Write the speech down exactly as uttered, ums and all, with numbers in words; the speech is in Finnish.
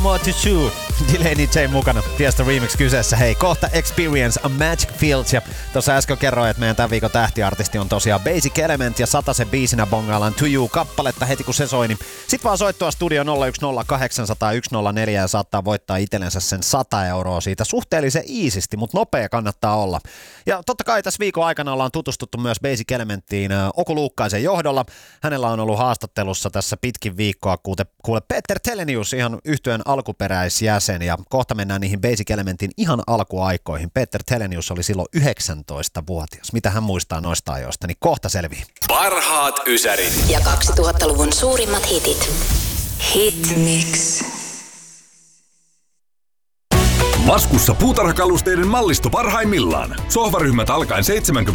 More to Shoot. Delaney J mukana. Tiesto remix kyseessä. Hei, kohta Experience a Magic Fields. Ja tuossa äsken kerroin, että meidän tämän viikon tähtiartisti on tosiaan Basic Element ja Satasen biisinä bongaillaan To You-kappaletta heti kun se soi. Niin sit vaan soittua studio nolla yksi nolla kahdeksan nolla nolla yksi nolla neljä ja saattaa voittaa itsellensä sen sata euroa siitä. Suhteellisen iisisti, mutta nopea kannattaa olla. Ja totta kai tässä viikon aikana ollaan tutustuttu myös Basic Elementtiin Oku Luukkaisen johdolla. Hänellä on ollut haastattelussa tässä pitkin viikkoa, kuule, kuule Peter Telenius, ihan yhtyeen alkuperäisjäsen, ja kohta mennään niihin Basic Elementin ihan alkuaikoihin. Peter Telenius oli silloin yhdeksäntoistavuotias. Mitä hän muistaa noista ajoista, niin kohta selvii. Parhaat ysärit ja kaksituhattaluvun suurimmat hitit. Hit Mix. Maskussa puutarhakalusteiden mallisto parhaimmillaan. Sohvaryhmät alkaen seitsemänkymmentä